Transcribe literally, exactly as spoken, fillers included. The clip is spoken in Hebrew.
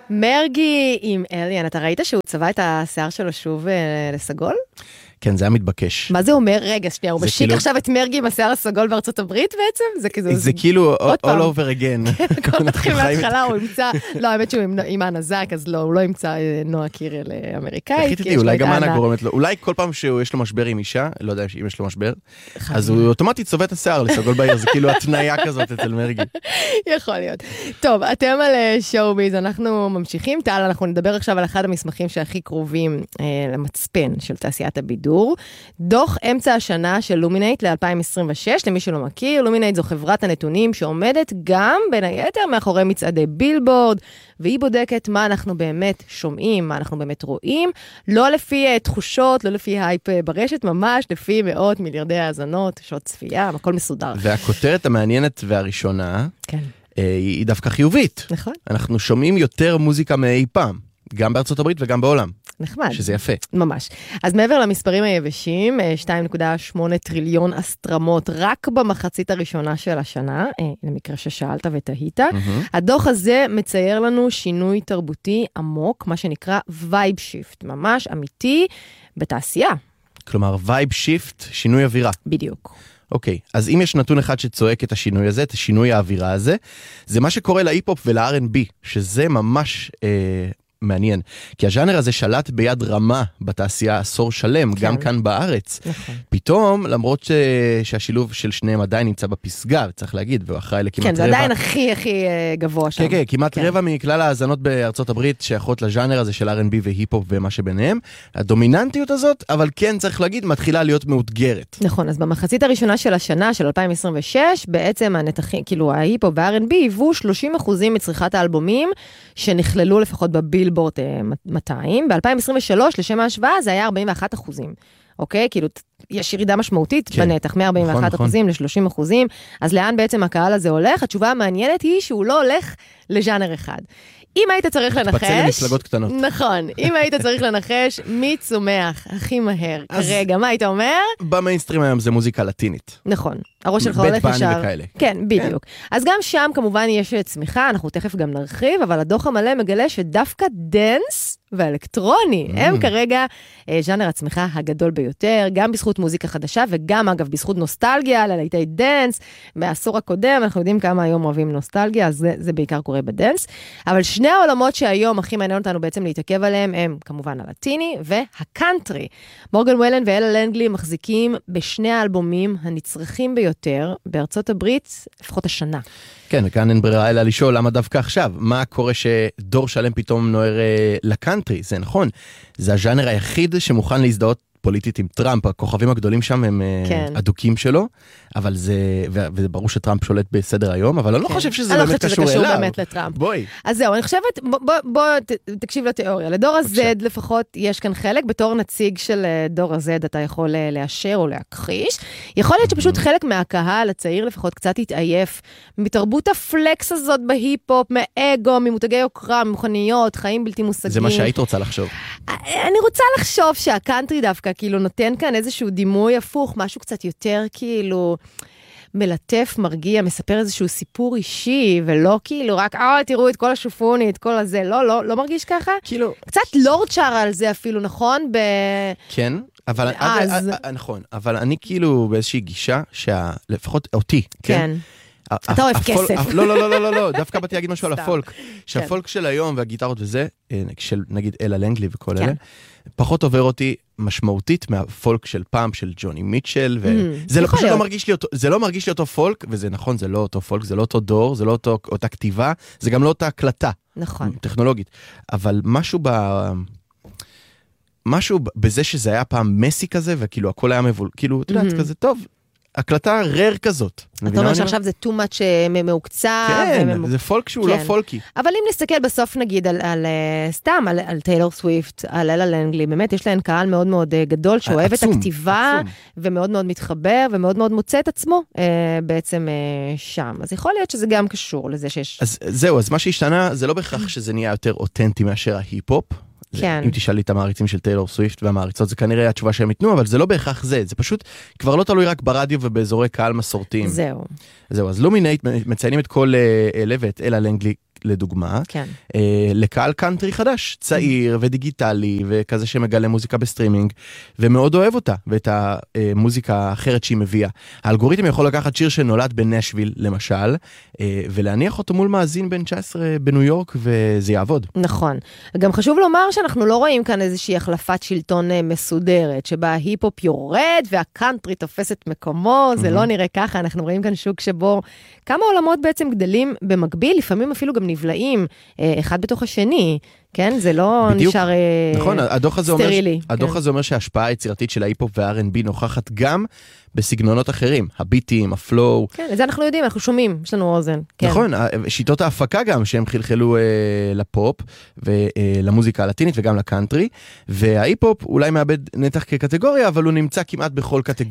מרגי עם אליאן, אתה ראית שהוא צבע את השיער שלו שוב לסגול? כן, זה היה מתבקש. מה זה אומר? רגע, שנייה, הוא משיק כאילו... עכשיו את מרגי עם השיער הסגול בארצות הברית בעצם? זה כאילו... זה כאילו all over again. כן, הכל מתחיל מההתחלה, הוא ימצא... לא, האמת שהוא עם הנזק, אז לא, הוא לא ימצא נועה קירל אמריקאי. תחיתי, אולי גם אנה גורמת לו. אולי כל פעם שיש לו משבר עם אישה, לא יודע אם יש לו משבר, אז הוא אוטומטית צובע את השיער לסגול בעיר, זה כאילו התניה כזאת אצל מרגי. יכול להיות. טוב, אתם על שואו-ביז, אנחנו ממשיכים. טל, אנחנו נדבר עכשיו על אחד המסמכים שהכי קרובים למצפן של תעשיית הבידור. דוח אמצע השנה של לומינט ל-אלפיים עשרים ושש, למי שלא מכיר, לומינט זו חברת הנתונים שעומדת גם בין היתר מאחורי מצעדי בילבורד, והיא בודקת מה אנחנו באמת שומעים, מה אנחנו באמת רואים, לא לפי תחושות, לא לפי הייפ ברשת, ממש לפי מאות מיליארדי האזנות, שעות צפייה, הכל מסודר. והכותרת המעניינת והראשונה, כן. היא דווקא חיובית. נכון. אנחנו שומעים יותר מוזיקה מאי פעם, גם בארצות הברית וגם בעולם. נחמד. שזה יפה. ממש. אז מעבר למספרים היבשים, שתיים נקודה שמונה טריליון אסטרמות רק במחצית הראשונה של השנה, למקרה ששאלת ותהית. Mm-hmm. הדוח הזה מצייר לנו שינוי תרבותי עמוק, מה שנקרא וייב שיפט, ממש אמיתי בתעשייה. כלומר, וייב שיפט, שינוי אווירה. בדיוק. אוקיי, אז אם יש נתון אחד שצועק את השינוי הזה, את השינוי האווירה הזה, זה מה שקורה להיפ-הופ ול-אר אנד בי, שזה ממש... אה, מעניין, כי הז'אנר הזה שלט ביד רמה בתעשייה עשור שלם, כן. גם כאן בארץ. נכון. פתאום, למרות ש... שהשילוב של שניהם עדיין נמצא בפסגה, צריך להגיד, והוא אחראי לכמעט כן, רבע... כן, זה עדיין הכי הכי גבוה שם. כן, כן, כמעט כן. רבע מכלל האזנות בארצות הברית שייכות לז'אנר הזה של אר אנד בי והיפ-הופ ומה שביניהם. הדומיננטיות הזאת, אבל כן, צריך להגיד, מתחילה להיות מאותגרת. נכון, אז במחצית הראשונה של השנה, של אלפיים עשרים ושש, בעצם הנתחים, כאילו, ההיפ-הופ וה-אר אנד בי היוו שלושים אחוזים מצריכת האלבומים שנכללו לפחות בביל בילבורד מאתיים, ב-אלפיים עשרים ושלוש, לשם ההשוואה, זה היה ארבעים ואחד אחוזים. אוקיי? כאילו, יש ירידה משמעותית כן. בנתח, מ-ארבעים ואחד נכון, אחוזים נכון. ל-שלושים אחוזים. אז לאן בעצם הקהל הזה הולך? התשובה המעניינת היא שהוא לא הולך לז'אנר אחד. אם היית צריך לנחש... מתפצל למפלגות קטנות. נכון. אם היית צריך לנחש, מי צומח הכי מהר? כרגע, מה היית אומר? במיינסטרים היום זה מוזיקה לטינית. נכון. הראש שלך הולך ישר. בית בני וכאלה. כן, בדיוק. אז גם שם כמובן יש צמיחה, אנחנו תכף גם נרחיב, אבל הדוח המלא מגלה שדווקא דנס ואלקטרוני, הם כרגע ז'אנר הצמיחה הגדול ביותר, גם בזכות מוזיקה חדשה, וגם אגב בזכות נוסטלגיה, ללהיטי דנס, מהעשור הקודם, אנחנו יודעים כמה היום אוהבים נוסטלגיה, אז זה, זה בעיקר קורה בדנס. אבל שני העולמות שהיום הכי מעניין אותנו בעצם להתעכב עליהם, הם כמובן הלטיני והקאנטרי. מורגן וולן ואלה לנגלי מחזיקים בשני האלבומים הנצרכים ביותר בארצות הברית, לפחות השנה. כן, וכאן אין ברירה אלא לשאול למה דווקא עכשיו. מה קורה שדור שלם פתאום נוער לקאנטרי? זה נכון. זה הז'אנר היחיד שמוכן להזדהות פוליטית עם טראמפ. הכוכבים הגדולים שם הם כן. אדוקים שלו, אבל זה, וזה ברור שטראמפ שולט בסדר היום, אבל אני לא כן. חושב שזה באמת קשור אליו. אני לא חושב שזה קשור באמת לטראמפ. בואי. אז זהו, אני חושבת, בוא, בוא, בוא תקשיב לתיאוריה. לדור ה-Z לפחות יש כאן חלק, בתור נציג של דור ה-Z אתה יכול לאשר או להכחיש. יכול להיות שפשוט חלק מהקהל הצעיר לפחות קצת יתעייף מתרבות הפלקס הזאת בהיפ-הופ, מאגו, ממותגי יוקרה, ממכוניות, חיים בלתי מושגים. זה מה שהיית רוצה לחשוב. אני רוצה לחשוב שהקאנטרי דווקא כאילו נותן כאן איזשהו דימוי הפוך, משהו קצת יותר כאילו מלטף, מרגיע, מספר איזשהו סיפור אישי, ולא כאילו רק, אה, תראו את כל השופוני, את כל הזה, לא, לא, לא מרגיש ככה? כאילו... קצת לורד שר על זה אפילו, נכון? ב... כן, אבל... אז... נכון, אבל אני כאילו באיזושהי גישה, שלפחות אותי, כן? אתה אוהב כסף. לא, לא, לא, לא, לא, דווקא באתי להגיד משהו על הפולק. שהפולק של היום והגיטרות וזה, של נגיד אלה לנגלי וכל אלה, פחות עובר אותי משמעותית מהפולק של פעם, של ג'וני מיטשל, וזה פשוט לא מרגיש לי אותו, זה לא מרגיש לי אותו פולק, וזה נכון, זה לא אותו פולק, זה לא אותו דור, זה לא אותה כתיבה, זה גם לא אותה הקלטה. נכון. טכנולוגית. אבל משהו ב... משהו בזה שזה היה פעם מסי כזה, וכאילו הכל היה מבול, כאילו, אתה יודעת, כזה טוב. הקלטה רר כזאת. אתה אומר שעכשיו זה too much מאוקצה. כן, זה פולק שהוא לא פולקי. אבל אם נסתכל בסוף נגיד על סתם, על טיילור סוויפט, על אלה לנגלי, באמת יש להן קהל מאוד מאוד גדול, שאוהב את הכתיבה, ומאוד מאוד מתחבר, ומאוד מאוד מוצא את עצמו בעצם שם. אז יכול להיות שזה גם קשור לזה שיש... אז זהו, אז מה שהשתנה, זה לא בהכרח שזה נהיה יותר אותנטי מאשר ההיפ-הופ, כן. אם תשאלי את המעריצים של טיילור סוויפט והמעריצות, זה כנראה התשובה שהם ייתנו, אבל זה לא בהכרח זה, זה פשוט כבר לא תלוי רק ברדיו ובאזורי קהל מסורתיים. זהו. זהו, אז לומינט מציינים את כל אלה ואת אלה לנגלי לדוגמה, כן. אה, לקהל קאנטרי חדש, צעיר ודיגיטלי, וכזה שמגלה מוזיקה בסטרימינג, ומאוד אוהב אותה, ואת המוזיקה האחרת שהיא מביאה. האלגוריתם יכול לקחת שיר שנולד בנשוויל, למשל, אה, ולהניח אותו מול מאזין בן תשע עשרה בניו יורק, וזה יעבוד. נכון. גם חשוב לומר שאנחנו לא רואים כאן איזושהי החלפת שלטון מסודרת, שבה ההיפ-הופ יורד והקאנטרי תופס את מקומו, זה לא נראה ככה, אנחנו רואים כאן שוק שבו כמה עולמות בעצם גדלים במקביל, לפעמים אפילו גם נבלעים אחד בתוך השני, כן? זה לא בדיוק. נשאר נכון, הדוח הזה סטרילי. אומר, הדוח הזה אומר שההשפעה היצירתית של ההיפ-הופ וה-אר אנד בי נוכחת גם בסגנונות אחרים, הביטים, הפלואו. כן, את זה אנחנו יודעים, אנחנו שומעים, יש לנו אוזן. כן. נכון, שיטות ההפקה גם, שהם חלחלו אה, לפופ ולמוזיקה הלטינית וגם לקאנטרי, וההיפ-הופ אולי מאבד נתח כקטגוריה, אבל הוא נמצא כמעט בכל קטגוריה.